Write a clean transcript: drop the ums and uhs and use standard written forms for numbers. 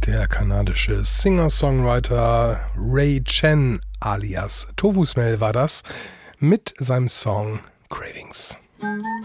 Der kanadische Singer-Songwriter Ray Chen alias Tofu Smell war das mit seinem Song Cravings.